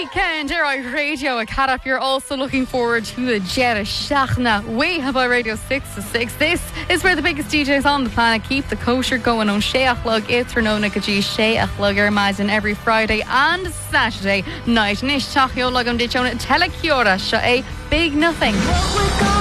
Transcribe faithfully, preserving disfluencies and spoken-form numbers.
weekend, Air Radio a Cadap. You're also looking forward to the Jetta Shachna way by Radio six to six. This is where the biggest D Js on the planet keep the kosher going on Sheach Lug. It's Renona Kaji Sheach Lug Imagine every Friday and Saturday night. Nish Tachio Lugum Ditchon Telekiora Sha a big nothing.